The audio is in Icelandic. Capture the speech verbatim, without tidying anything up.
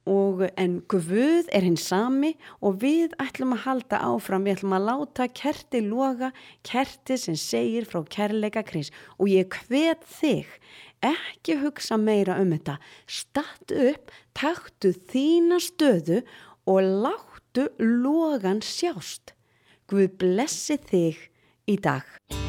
og en Guð er hinn sami og við ætlum að halda áfram, við ætlum að láta kerti loga, kerti sem segir frá kærleika Krist og ég hvet þig, ekki hugsa meira um þetta, stattu upp, taktu þína stöðu og láttu logan sjást. Guð blessi þig í dag.